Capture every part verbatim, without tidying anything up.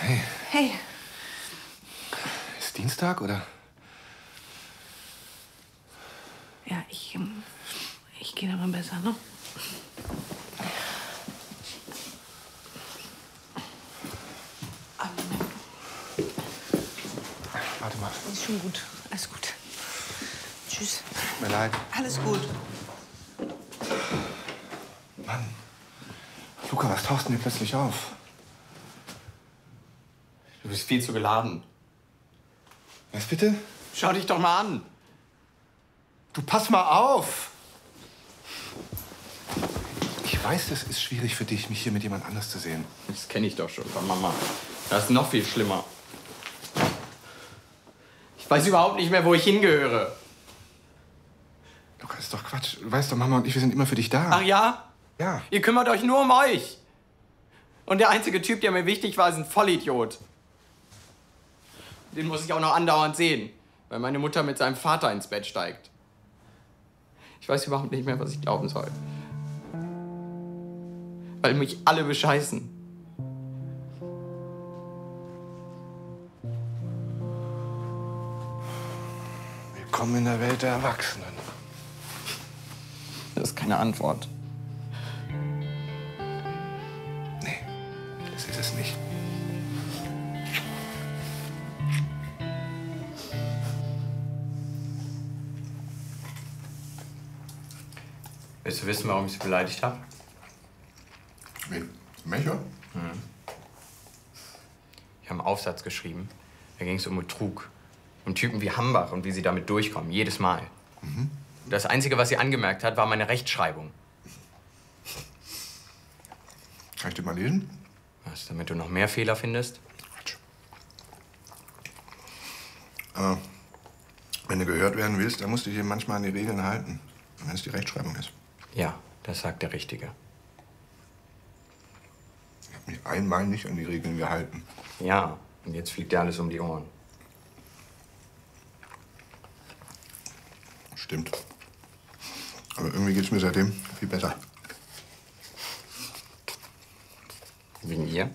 Hey. Hey. Ist Dienstag, oder? Ja, ich, ähm, ich gehe dann mal besser, ne? Warte mal. Ist schon gut. Alles gut. Tschüss. Tut mir leid. Alles gut. Mann. Luca, was tauchst du denn hier plötzlich auf? Du bist viel zu geladen. Was bitte? Schau dich doch mal an. Du, pass mal auf! Ich weiß, es ist schwierig für dich, mich hier mit jemand anders zu sehen. Das kenne ich doch schon von Mama. Das ist noch viel schlimmer. Ich weiß überhaupt nicht mehr, wo ich hingehöre. Luca, ist doch Quatsch. Du weißt doch, Mama und ich, wir sind immer für dich da. Ach ja? Ja. Ihr kümmert euch nur um euch. Und der einzige Typ, der mir wichtig war, ist ein Vollidiot. Den muss ich auch noch andauernd sehen, weil meine Mutter mit seinem Vater ins Bett steigt. Ich weiß überhaupt nicht mehr, was ich glauben soll. Weil mich alle bescheißen. Willkommen in der Welt der Erwachsenen. Das ist keine Antwort. Nee, das ist es nicht. Willst du wissen, warum ich sie beleidigt habe? Wen? Melchior? Mhm. Ich habe einen Aufsatz geschrieben. Da ging es um Betrug. Um Typen wie Hambach und wie sie damit durchkommen. Jedes Mal. Mhm. Das Einzige, was sie angemerkt hat, war meine Rechtschreibung. Kann ich dir mal lesen? Was, damit du noch mehr Fehler findest? Quatsch. Äh, wenn du gehört werden willst, dann musst du dich manchmal an die Regeln halten. Wenn es die Rechtschreibung ist. Ja, das sagt der Richtige. Ich habe mich einmal nicht an die Regeln gehalten. Ja, und jetzt fliegt dir alles um die Ohren. Stimmt. Aber irgendwie geht's mir seitdem viel besser. Wegen ihr?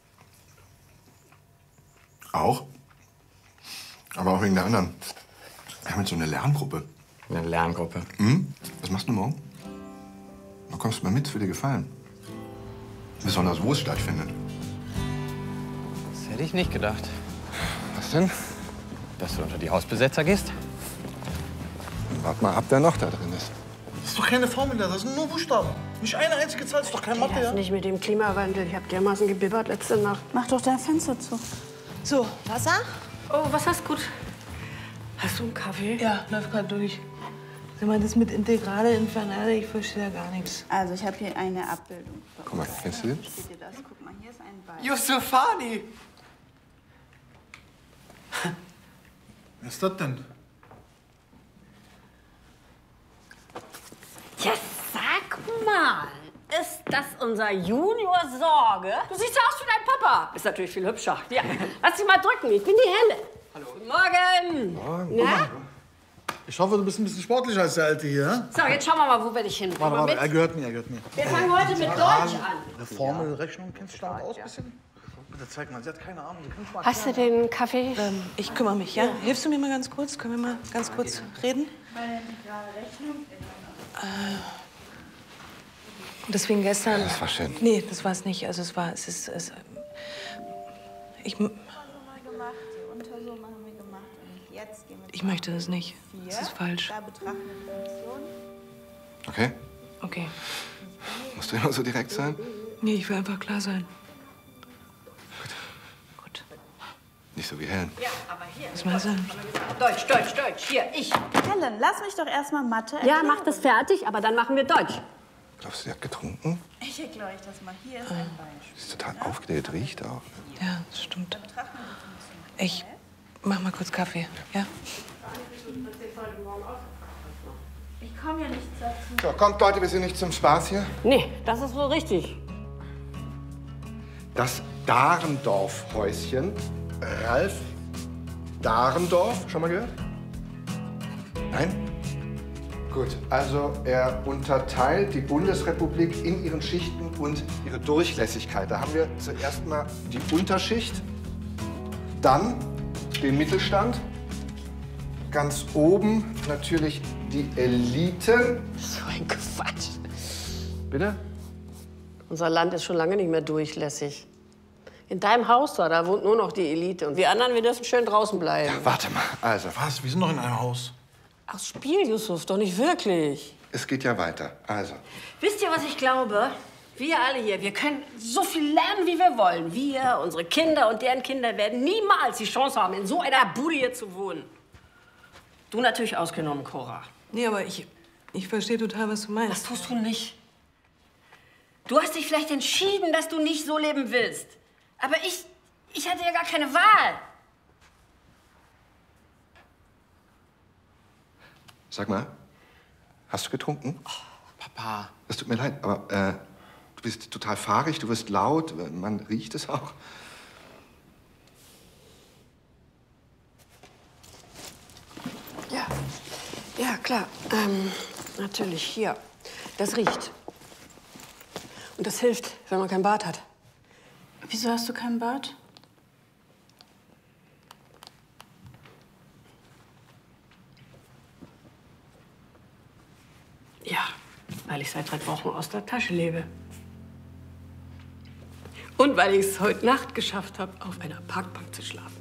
Auch. Aber auch wegen der anderen. Wir haben jetzt so eine Lerngruppe. Eine Lerngruppe. Hm? Was machst du morgen? Du kommst mal mit, es würde dir gefallen. Besonders wo es stattfindet. Das hätte ich nicht gedacht. Was denn? Dass du unter die Hausbesetzer gehst? Wart mal ab, wer noch da drin ist. Das ist doch keine Formel, das sind nur Buchstaben. Nicht eine einzige Zahl, das ist doch kein Mathe, Das ja? nicht mit dem Klimawandel. Ich hab dermaßen gebibbert letzte Nacht. Mach doch dein Fenster zu. So, Wasser? Oh, Wasser ist gut. Hast du einen Kaffee? Ja, läuft gerade durch. Sag mal, das mit Integrale, Infernale, ich verstehe da gar nichts. Also, ich habe hier eine Abbildung. Guck mal, kennst du den? Steht dir das? Guck mal, hier ist ein Ball. Yusufani! Was ist das denn? Ja, sag mal, ist das unser Junior Sorge? Du siehst ja aus wie dein Papa. Ist natürlich viel hübscher. Ja, lass dich mal drücken, ich bin die Helle. Hallo. Guten Morgen. Morgen. Na? Ich hoffe, du bist ein bisschen sportlicher als der Alte hier, hä? So, jetzt schauen wir mal, wo wir dich hinbringen. Warte, Mal warte, mit. er gehört mir, er gehört mir. Wir fangen heute mit Deutsch an. Eine Formel, Rechnung, kennst du damit aus ein bisschen? Bitte zeig mal, sie hat keine Ahnung. Sie kann schon mal Hast du den Kaffee? Ähm, ich kümmere mich, ja? Hilfst du mir mal ganz kurz? Können wir mal ganz kurz reden? Meine integrale Rechnung. Deswegen gestern... Das war schön. Nee, das war es nicht. Also es war, es ist... Es, ich, Haben wir gemacht, die Untersuchung haben wir gemacht. Und jetzt gehen wir ich möchte das nicht. vier. Das ist falsch. Da betrachten wir die Funktion. Okay? Okay. Musst du immer so direkt sein? Nee, ich will einfach klar sein. Gut. Nicht so wie Helen. Ja, aber hier. Was meinst du? Deutsch, Deutsch, Deutsch. Hier, ich. Helen, lass mich doch erstmal Mathe Ja, erklären. mach das fertig, aber dann machen wir Deutsch. Glaubst du, sie hat getrunken? Ich erkläre euch das mal. Hier ist ein Beispiel. Sie ist total aufgedreht, riecht auch. Ja, das stimmt. Ich mach mal kurz Kaffee, ja? Ich komme ja nicht dazu. So, kommt Leute, wir sind nicht zum Spaß hier. Nee, das ist wohl richtig. Das Dahrendorf-Häuschen. Ralf Dahrendorf, schon mal gehört? Nein? Gut, also er unterteilt die Bundesrepublik in ihren Schichten und ihre Durchlässigkeit. Da haben wir zuerst mal die Unterschicht, Dann den Mittelstand. Ganz oben natürlich die Elite. So ein Quatsch. Bitte? Unser Land ist schon lange nicht mehr durchlässig. In deinem Haus da, da wohnt nur noch die Elite. Und wir anderen, wir dürfen schön draußen bleiben. Ja, warte mal, also. Was? Wir sind noch in einem Haus. Aus Spiel, Yusuf, doch nicht wirklich. Es geht ja weiter. Also. Wisst ihr, was ich glaube? Wir alle hier, wir können so viel lernen, wie wir wollen. Wir, unsere Kinder und deren Kinder werden niemals die Chance haben, in so einer Bude hier zu wohnen. Du natürlich ausgenommen, Cora. Nee, aber ich, ich verstehe total, was du meinst. Das tust du nicht. Du hast dich vielleicht entschieden, dass du nicht so leben willst. Aber ich, ich hatte ja gar keine Wahl. Sag mal, hast du getrunken? Oh, Papa. Es tut mir leid, aber äh, du bist total fahrig, du wirst laut, man riecht es auch. Ja, ja, klar. Ähm, natürlich, hier. Das riecht. Und das hilft, wenn man kein Bart hat. Wieso hast du keinen Bart? Ja, weil ich seit drei Wochen aus der Tasche lebe. Und weil ich es heute Nacht geschafft habe, auf einer Parkbank zu schlafen.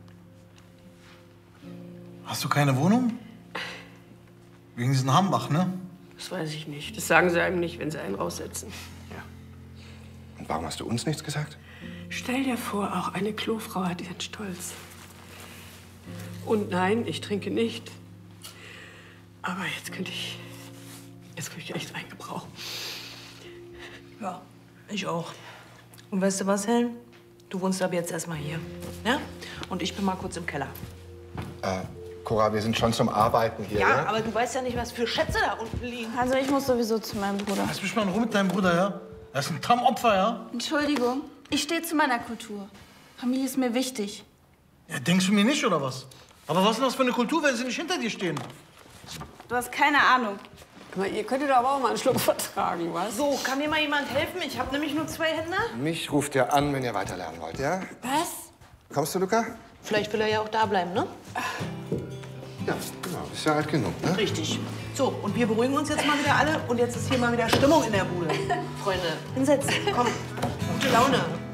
Hast du keine Wohnung? Wegen diesen Hambach, ne? Das weiß ich nicht. Das sagen sie einem nicht, wenn sie einen raussetzen. Ja. Und warum hast du uns nichts gesagt? Stell dir vor, auch eine Klofrau hat ihren Stolz. Und nein, ich trinke nicht. Aber jetzt könnte ich... Jetzt könnte ich echt einen gebrauchen. Ja, ich auch. Und weißt du was, Helen? Du wohnst ab jetzt erstmal hier. Ja? Und ich bin mal kurz im Keller. Äh, Cora, wir sind schon zum Arbeiten hier, Ja, ja? aber du weißt ja nicht, was für Schätze da unten liegen. Also ich muss sowieso zu meinem Bruder. Lass mich mal in Ruhe mit deinem Bruder, ja? Er ist ein Traumopfer, ja? Entschuldigung, ich stehe zu meiner Kultur. Familie ist mir wichtig. Ja, denkst du mir nicht, oder was? Aber was ist denn das für eine Kultur, wenn sie nicht hinter dir stehen? Du hast keine Ahnung. Guck mal, ihr könntet aber auch mal einen Schluck vertragen, was? So, kann mir mal jemand helfen? Ich habe nämlich nur zwei Hände. Mich ruft ihr an, wenn ihr weiterlernen wollt, ja? Was? Kommst du, Luca? Vielleicht will er ja auch da bleiben, ne? Ja, genau. Ist ja alt genug, ne? Richtig. So, und wir beruhigen uns jetzt mal wieder alle. Und jetzt ist hier mal wieder Stimmung in der Bude. Freunde, hinsetzen. Komm, gute Laune.